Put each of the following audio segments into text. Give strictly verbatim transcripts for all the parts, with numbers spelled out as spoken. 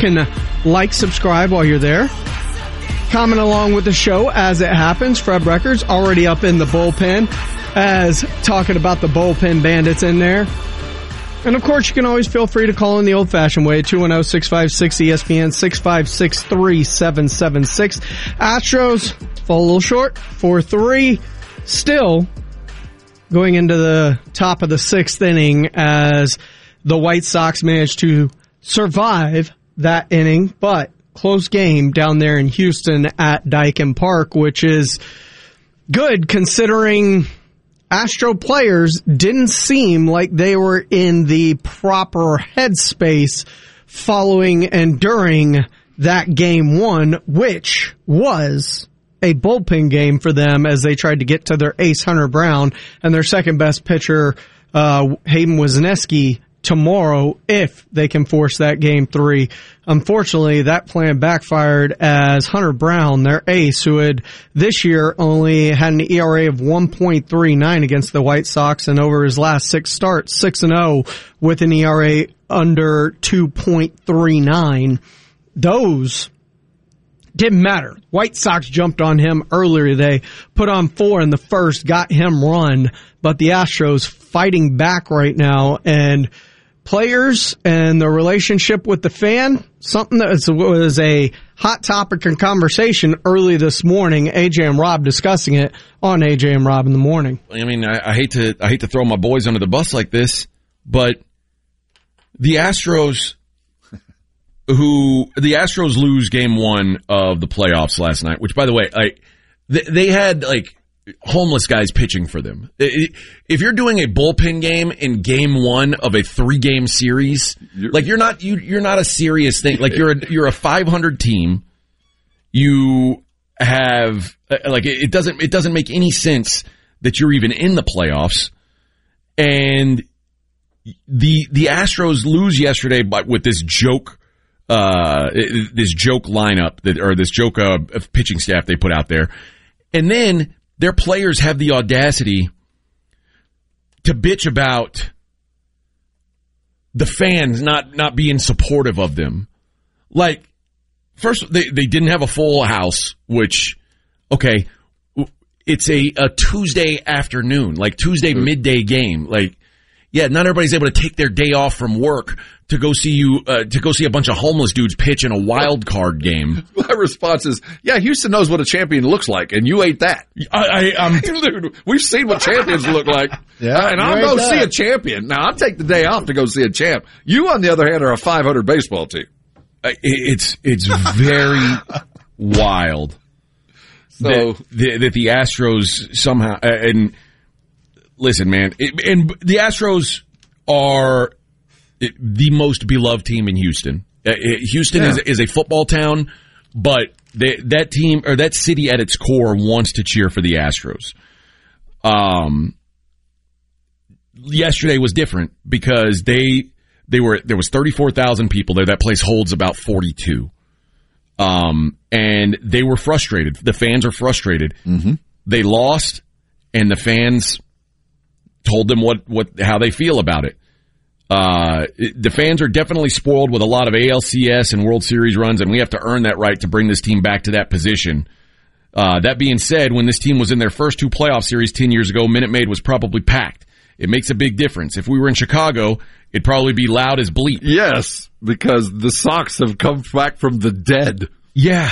can like, subscribe while you're there. Comment along with the show as it happens. Fred Records already up in the bullpen as talking about the bullpen bandits in there. And, of course, you can always feel free to call in the old-fashioned way, two one zero, six five six, E S P N, six five six, three seven seven six. Astros fall a little short, four three. Still going into the top of the sixth inning as the White Sox managed to survive that inning, but close game down there in Houston at Daikin Park, which is good considering Astro players didn't seem like they were in the proper headspace following and during that game one, which was a bullpen game for them as they tried to get to their ace Hunter Brown and their second best pitcher, uh, Hayden Wesneski, tomorrow if they can force that game three. Unfortunately, that plan backfired as Hunter Brown, their ace, who had this year only had an E R A of one point three nine against the White Sox, and over his last six starts, six and oh with an E R A under two point three nine. Those didn't matter. White Sox jumped on him earlier today, put on four in the first, got him run, but the Astros fighting back right now, and players and the relationship with the fan, something that was, was a hot topic in conversation early this morning. A J and Rob discussing it on A J and Rob in the morning. I mean, I, I hate to I hate to throw my boys under the bus like this, but the Astros, who the Astros lose game one of the playoffs last night, which, by the way, I they, they had like homeless guys pitching for them. If you're doing a bullpen game in game one of a three-game series, you're, like you're not you you're not a serious thing. Like you're a, you're a five hundred team. You have like it doesn't it doesn't make any sense that you're even in the playoffs. And the the Astros lose yesterday, but with this joke, uh, this joke lineup that or this joke uh, of pitching staff they put out there, and then their players have the audacity to bitch about the fans not, not being supportive of them. Like, first, they, they didn't have a full house, which, okay, it's a, a Tuesday afternoon, like Tuesday midday game. Like, yeah, not everybody's able to take their day off from work to go see you, uh, to go see a bunch of homeless dudes pitch in a wild card game. My response is, yeah, Houston knows what a champion looks like, and you ain't that. I, I, um, Dude, we've seen what champions look like. Yeah, uh, and I'll go that. see a champion. Now, I'll take the day off to go see a champ. You, on the other hand, are a five hundred baseball team. It's, it's very wild. So that the, that the Astros somehow, and listen, man, it, and the Astros are the most beloved team in Houston. Uh, Houston yeah. is, is a football town, but they, that team or that city at its core wants to cheer for the Astros. Um, yesterday was different because they they were there was thirty-four thousand people there. That place holds about forty-two. Um, and they were frustrated. The fans are frustrated. Mm-hmm. They lost, and the fans told them what, what how they feel about it. Uh, the fans are definitely spoiled with a lot of A L C S and World Series runs, and we have to earn that right to bring this team back to that position. Uh, that being said, when this team was in their first two playoff series ten years ago, Minute Maid was probably packed. It makes a big difference. If we were in Chicago, it'd probably be loud as bleep. Yes, because the Sox have come back from the dead. Yeah.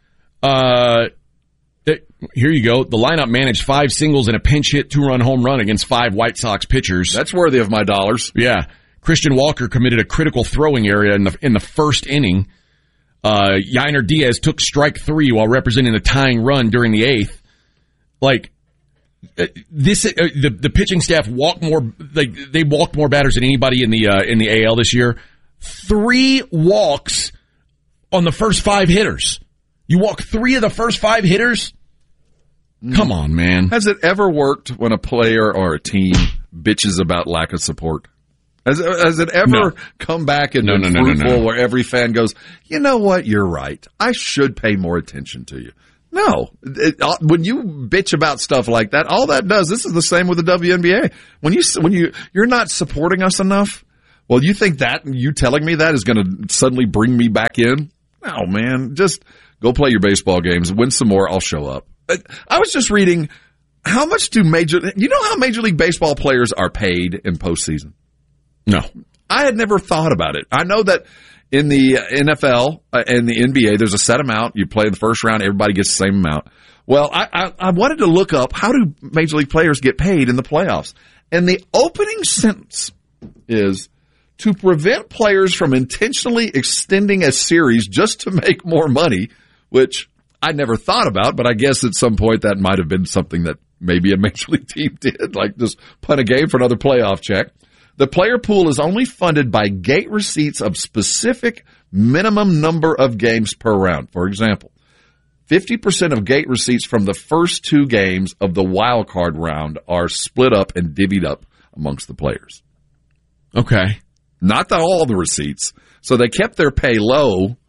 Uh, here you go. The lineup managed five singles and a pinch hit two-run home run against five White Sox pitchers. That's worthy of my dollars. Yeah. Christian Walker committed a critical throwing area in the in the first inning. Uh, Yainer Diaz took strike three while representing a tying run during the eighth. Like this, uh, the the pitching staff walked more. Like they walked more batters than anybody in the uh, in the A L this year. Three walks on the first five hitters. You walk three of the first five hitters. Come on, man. Has it ever worked when a player or a team bitches about lack of support? Has, has it ever no. come back and no, been no, no, fruitful no, no. where every fan goes, you know what, you're right. I should pay more attention to you. No. It, when you bitch about stuff like that, all that does, this is the same with the W N B A. When, you, when you, you're not supporting us enough, Well, you think that, you telling me that is going to suddenly bring me back in? No, man. Just go play your baseball games, win some more, I'll show up. I was just reading, how much do major, you know how Major League Baseball players are paid in postseason? No. I had never thought about it. I know that in the N F L and the N B A, there's a set amount. You play the first round, everybody gets the same amount. Well, I, I, I wanted to look up, how do Major League players get paid in the playoffs? And the opening sentence is, to prevent players from intentionally extending a series just to make more money, which I never thought about, but I guess at some point that might have been something that maybe a Major League team did, like just punt a game for another playoff check. The player pool is only funded by gate receipts of specific minimum number of games per round. For example, fifty percent of gate receipts from the first two games of the wild card round are split up and divvied up amongst the players. Okay. Not the, all the receipts. So they kept their pay low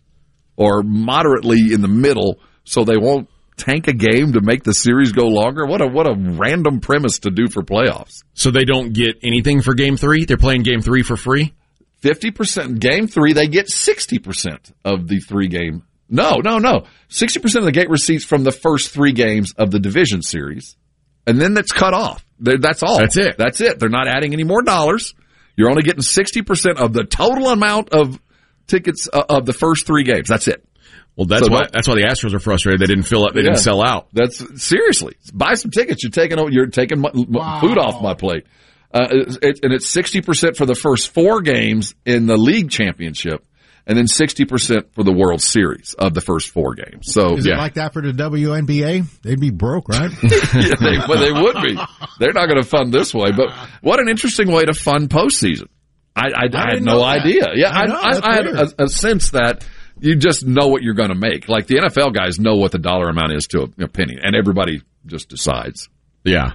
or moderately in the middle so they won't tank a game to make the series go longer. What a what a random premise to do for playoffs. So they don't get anything for game three? They're playing game three for free? fifty percent. Game three, they get sixty percent of the three game. No, no, no. sixty percent of the gate receipts from the first three games of the division series. And then that's cut off. They're, that's all. That's it. That's it. They're not adding any more dollars. You're only getting sixty percent of the total amount of tickets uh, of the first three games. That's it. Well, that's So why what- that's why the Astros are frustrated. They didn't fill up. They Yeah. didn't sell out. That's seriously. Buy some tickets. You're taking you're taking my, my food off my plate. Uh, it, and it's sixty percent for the first four games in the league championship, and then sixty percent for the World Series of the first four games. So Is yeah, it like that for the W N B A? They'd be broke, right? yeah they, well, they would be. They're not going to fund this way. But what an interesting way to fund postseason. I, I, I, I had didn't no know that. idea. Yeah, I I, know, I, that's I had weird. a, a sense that you just know what you're going to make. Like the N F L guys know what the dollar amount is to a, a penny, and everybody just decides. Yeah.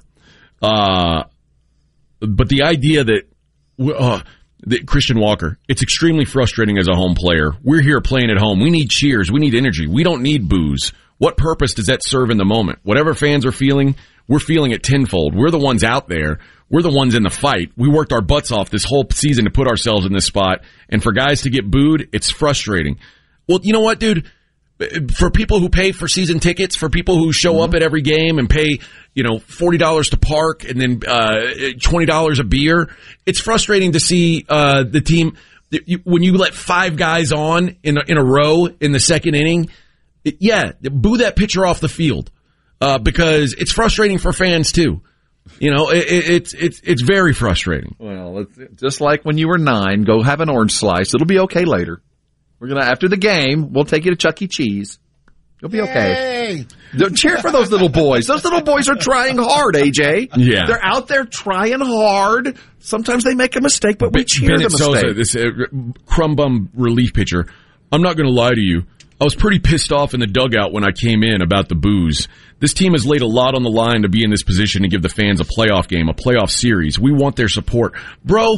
Uh, but the idea that, uh, that Christian Walker, it's extremely frustrating as a home player. We're here playing at home. We need cheers. We need energy. We don't need booze. What purpose does that serve in the moment? Whatever fans are feeling, we're feeling it tenfold. We're the ones out there. We're the ones in the fight. We worked our butts off this whole season to put ourselves in this spot. And for guys to get booed, it's frustrating. Well, you know what, dude? For people who pay for season tickets, for people who show up at every game and pay, you know, forty dollars to park and then uh twenty dollars a beer, it's frustrating to see uh the team, when you let five guys on in a, in a row in the second inning, yeah, boo that pitcher off the field uh because it's frustrating for fans too. You know, it, it, it's it's it's very frustrating. Well, it's just like when you were nine, go have an orange slice. It'll be okay later. We're gonna after the game, we'll take you to Chuck E. Cheese. You'll be okay. Don't cheer for those little boys. Those little boys are trying hard, A J. Yeah. They're out there trying hard. Sometimes they make a mistake, but we cheer Bennett the Sousa, mistake. this uh, crumb bum relief pitcher. I'm not going to lie to you. I was pretty pissed off in the dugout when I came in about the booze. This team has laid a lot on the line to be in this position to give the fans a playoff game, a playoff series. We want their support. Bro,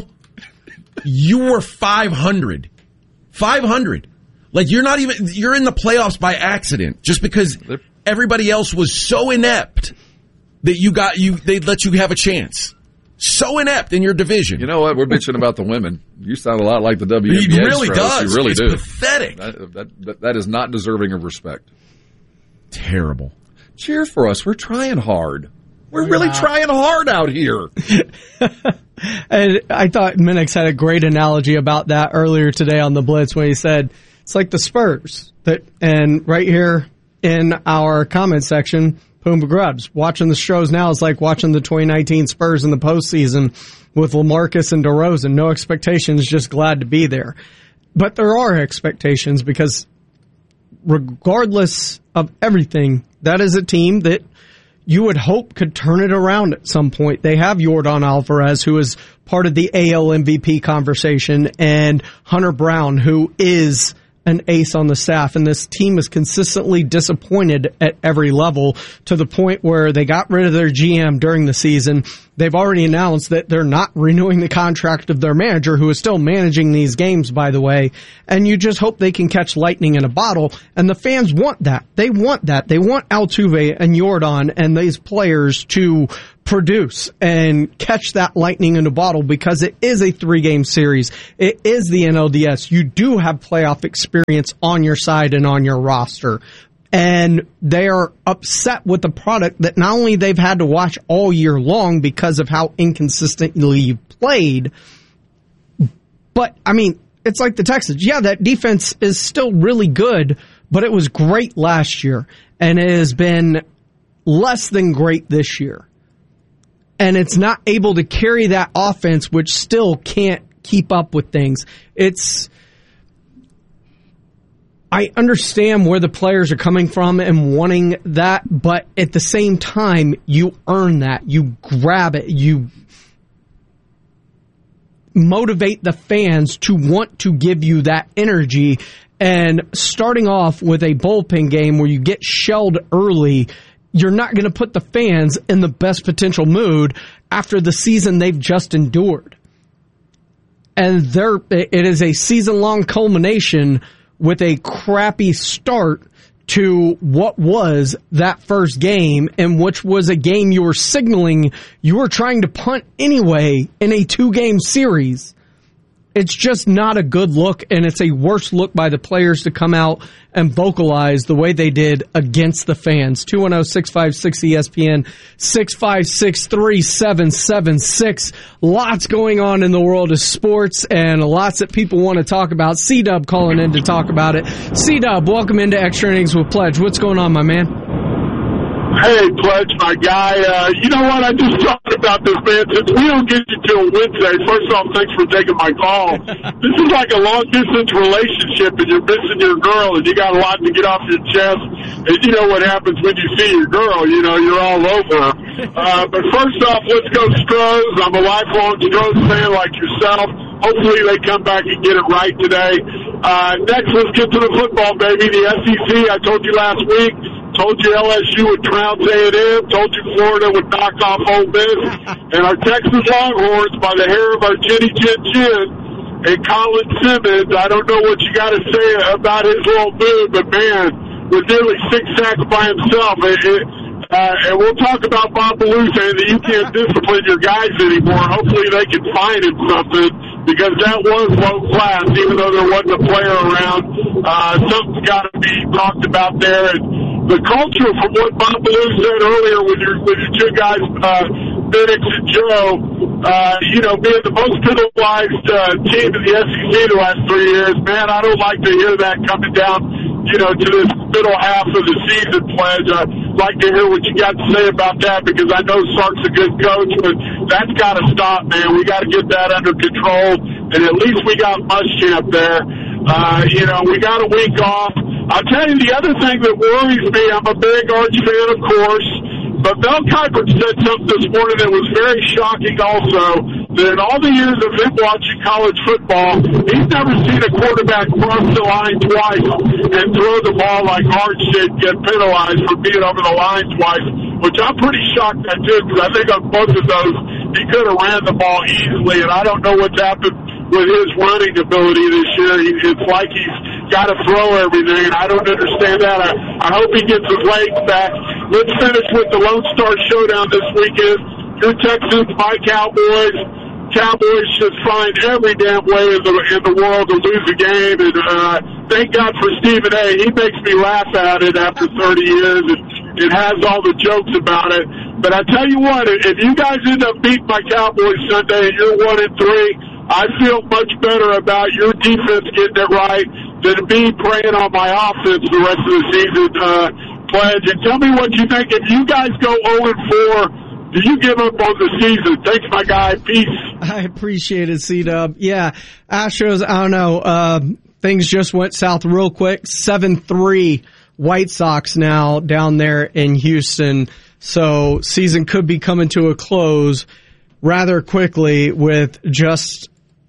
you were five hundred. five hundred. Like, you're not even, you're in the playoffs by accident just because everybody else was so inept that you got, you, they let you have a chance. So inept in your division. You know what? We're bitching about the women. You sound a lot like the W N B A. He really Stros. does. You really it's do. pathetic. That, that, that, that is not deserving of respect. Terrible. Cheer for us. We're trying hard. We're really trying hard out here. And I thought Minix had a great analogy about that earlier today on the Blitz when he said, it's like the Spurs. That, and right here in our comment section, Puma Grubs, watching the shows now is like watching the twenty nineteen Spurs in the postseason with LaMarcus and DeRozan. No expectations, just glad to be there. But there are expectations because regardless of everything, that is a team that you would hope could turn it around at some point. They have Yordan Alvarez, who is part of the A L M V P conversation, and Hunter Brown, who is an ace on the staff. And this team is consistently disappointed at every level to the point where they got rid of their G M during the season they've already announced that they're not renewing the contract of their manager, who is still managing these games, by the way. And you just hope they can catch lightning in a bottle. And the fans want that. They want that. They want Altuve and Yordan and these players to produce and catch that lightning in a bottle, because it is a three-game series. It is the N L D S. You do have playoff experience on your side and on your roster. And they are upset with the product that not only they've had to watch all year long because of how inconsistently you played, but, I mean, it's like the Texans. Yeah, that defense is still really good, but it was great last year, and it has been less than great this year. And it's not able to carry that offense, which still can't keep up with things. It's... I understand where the players are coming from and wanting that, but at the same time, you earn that. You grab it. You motivate the fans to want to give you that energy. And starting off with a bullpen game where you get shelled early, you're not going to put the fans in the best potential mood after the season they've just endured. And there, it is a season-long culmination with a crappy start to what was that first game, and which was a game you were signaling you were trying to punt anyway in a two-game series. It's just not a good look, and it's a worse look by the players to come out and vocalize the way they did against the fans. two one zero, six five six, E S P N, six five six, three seven seven six. Lots going on in the world of sports, and lots that people want to talk about. C-Dub calling in to talk about it. C-Dub, welcome into Extra Innings with Pledge. What's going on, my man? Hey, Pledge, my guy. Uh, you know what? I just thought about this, man. Since we don't get you till Wednesday, first off, thanks for taking my call. This is like a long-distance relationship, and you're missing your girl, and you got a lot to get off your chest. And you know what happens when you see your girl. You know, you're all over her. Uh, but first off, let's go Stros. I'm a lifelong Stros fan like yourself. Hopefully they come back and get it right today. Uh, next, let's get to the football, baby. The S E C, I told you last week. Told you L S U would trounce A and M. Told you Florida would knock off Ole Miss. And our Texas Longhorns, by the hair of our chinny chin chin, and Colin Simmons, I don't know what you got to say about his little move, but man, with nearly six sacks by himself. It, it, uh, and we'll talk about Bob Ballou saying that you can't discipline your guys anymore. Hopefully they can find him something, because that was low class, even though there wasn't a player around. Uh, something's got to be talked about there. And the culture, from what Bob Ballou said earlier with your, with your two guys, uh, Penix and Joe, uh, you know, being the most penalized uh, team in the S E C the last three years, man, I don't like to hear that coming down, you know, to this middle half of the season, Pledge. I'd like to hear what you got to say about that, because I know Sark's a good coach, but that's got to stop, man. We got to get that under control, and at least we got Muschamp there. Uh, you know, we got a week off. I'll tell you the other thing that worries me, I'm a big Arch fan, of course, but Mel Kiper said something this morning that was very shocking also, that in all the years of him watching college football, he's never seen a quarterback cross the line twice and throw the ball like Arch did, get penalized for being over the line twice, which I'm pretty shocked at too, because I think on both of those, he could have ran the ball easily, and I don't know what's happened with his running ability this year. He, it's like he's got to throw everything, and I don't understand that. I, I hope he gets his legs back. Let's finish with the Lone Star Showdown this weekend. Your Texans, my Cowboys. Cowboys should find every damn way in the in the world to lose a game, and uh, thank God for Stephen A. He makes me laugh at it after thirty years, and it has all the jokes about it. But I tell you what, if you guys end up beating my Cowboys Sunday and you're one and three, I feel much better about your defense getting it right than me praying on my offense the rest of the season, uh, Pledge. And tell me what you think. If you guys go oh and four, do you give up on the season? Thanks, my guy. Peace. I appreciate it, C-Dub. Yeah, Astros, I don't know. Uh, things just went south real quick. seven three White Sox now down there in Houston. So season could be coming to a close rather quickly with just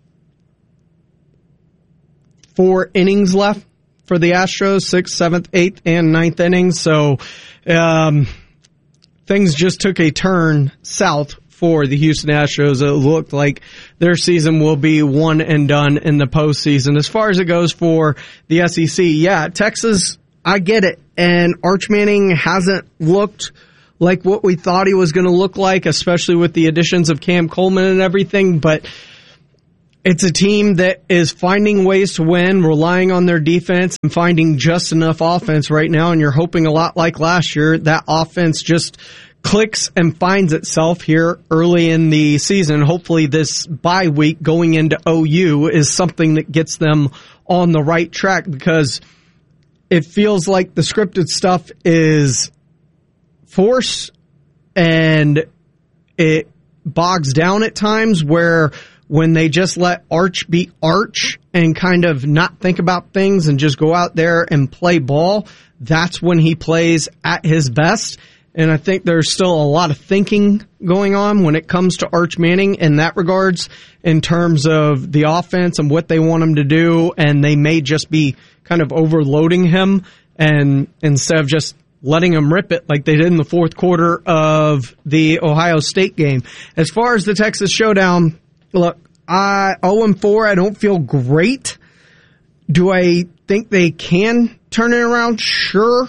four innings left for the Astros, sixth, seventh, eighth, and ninth innings. So um, things just took a turn south for the Houston Astros. It looked like their season will be one and done in the postseason. As far as it goes for the S E C, yeah, Texas, I get it. And Arch Manning hasn't looked like what we thought he was going to look like, especially with the additions of Cam Coleman and everything. But it's a team that is finding ways to win, relying on their defense and finding just enough offense right now. And you're hoping a lot like last year, that offense just clicks and finds itself here early in the season. Hopefully this bye week going into O U is something that gets them on the right track, because it feels like the scripted stuff is force and it bogs down at times, where when they just let Arch be Arch and kind of not think about things and just go out there and play ball, that's when he plays at his best. And I think there's still a lot of thinking going on when it comes to Arch Manning in that regards, in terms of the offense and what they want him to do. And they may just be kind of overloading him, and instead of just letting him rip it like they did in the fourth quarter of the Ohio State game. As far as the Texas Showdown, look, I oh and four, I don't feel great. Do I think they can turn it around? Sure.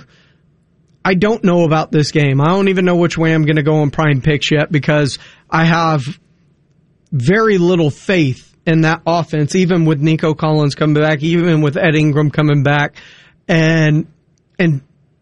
I don't know about this game. I don't even know which way I'm going to go on Prime Picks yet, because I have very little faith in that offense, even with Nico Collins coming back, even with Ed Ingram coming back. And and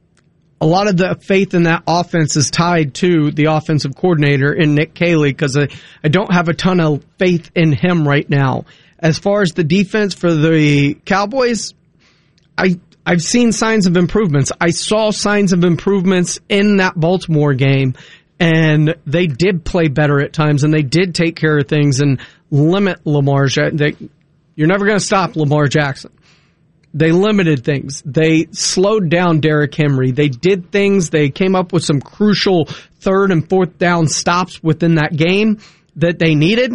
a lot of the faith in that offense is tied to the offensive coordinator in Nick Caley, because I, I don't have a ton of faith in him right now. As far as the defense for the Cowboys, I, I've seen signs of improvements. I saw signs of improvements in that Baltimore game, and they did play better at times, and they did take care of things and limit Lamar Jackson. You're never going to stop Lamar Jackson. They limited things. They slowed down Derrick Henry. They did things. They came up with some crucial third and fourth down stops within that game that they needed.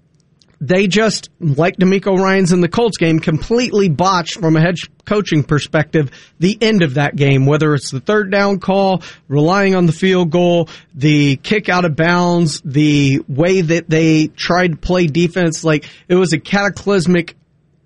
They just, like D'Amico Ryans in the Colts game, completely botched from a head coaching perspective the end of that game, whether it's the third down call, relying on the field goal, the kick out of bounds, the way that they tried to play defense. Like, it was a cataclysmic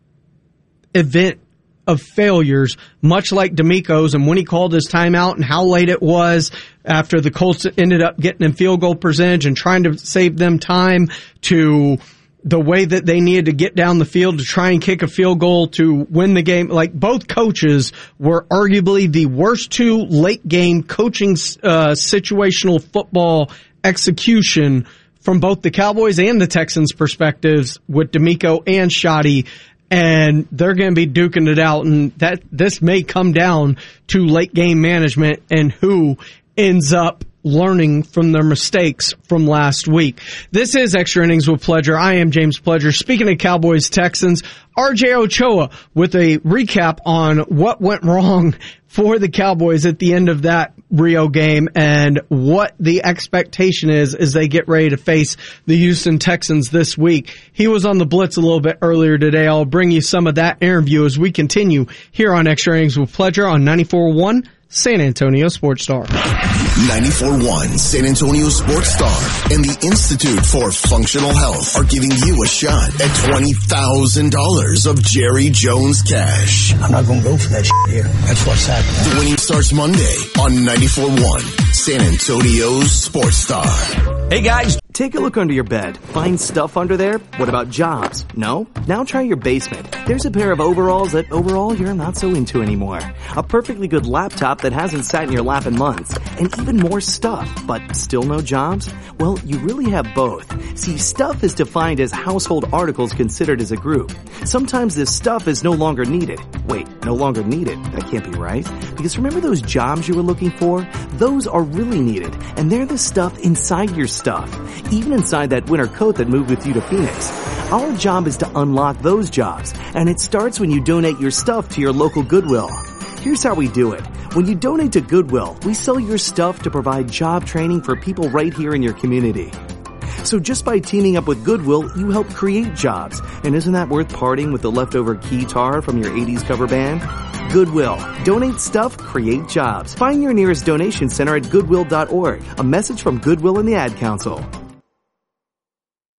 event of failures, much like D'Amico's, and when he called his timeout and how late it was after the Colts ended up getting in field goal percentage and trying to save them time, to the way that they needed to get down the field to try and kick a field goal to win the game. Like, both coaches were arguably the worst two late game coaching uh, situational football execution from both the Cowboys and the Texans' perspectives, with D'Amico and Shoddy. And they're going to be duking it out, and that this may come down to late game management and who ends up learning from their mistakes from last week. This is Extra Innings with Pledger. I am James Pledger. Speaking of Cowboys Texans, R J Ochoa with a recap on what went wrong for the Cowboys at the end of that Rio game and what the expectation is as they get ready to face the Houston Texans this week. He was on the Blitz a little bit earlier today. I'll bring you some of that interview as we continue here on Extra Innings with Pledger on ninety-four point one San Antonio Sports Star. ninety-four point one San Antonio Sports Star and the Institute for Functional Health are giving you a shot at twenty thousand dollars of Jerry Jones cash. I'm not going to go for that shit here. That's what's happening. The winning starts Monday on ninety-four point one San Antonio's Sports Star. Hey guys, take a look under your bed. Find stuff under there? What about jobs? No? Now try your basement. There's a pair of overalls that overall you're not so into anymore. A perfectly good laptop that hasn't sat in your lap in months. And even more stuff, but still no jobs? Well, you really have both. See, stuff is defined as household articles considered as a group. Sometimes this stuff is no longer needed. Wait, no longer needed? That can't be right. Because remember those jobs you were looking for? Those are really needed, and they're the stuff inside your stuff. Even inside that winter coat that moved with you to Phoenix. Our job is to unlock those jobs, and it starts when you donate your stuff to your local Goodwill. Here's how we do it. When you donate to Goodwill, we sell your stuff to provide job training for people right here in your community. So just by teaming up with Goodwill, you help create jobs. And isn't that worth parting with the leftover keytar from your eighties cover band? Goodwill. Donate stuff, create jobs. Find your nearest donation center at goodwill dot org. A message from Goodwill and the Ad Council.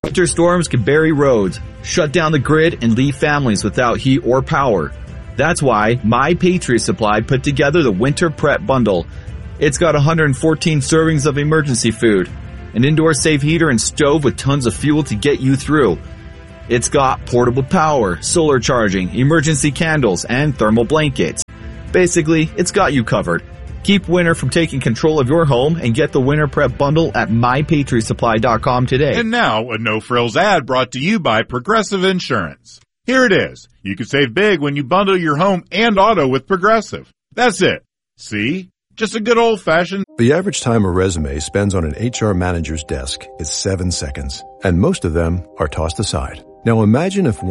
Winter storms can bury roads, shut down the grid, and leave families without heat or power. That's why My Patriot Supply put together the Winter Prep Bundle. It's got one hundred fourteen servings of emergency food, an indoor safe heater and stove with tons of fuel to get you through. It's got portable power, solar charging, emergency candles, and thermal blankets. Basically, it's got you covered. Keep winter from taking control of your home and get the Winter Prep Bundle at my patriot supply dot com today. And now, a no-frills ad brought to you by Progressive Insurance. Here it is. You can save big when you bundle your home and auto with Progressive. That's it. See? Just a good old-fashioned... The average time a resume spends on an H R manager's desk is seven seconds, and most of them are tossed aside. Now imagine if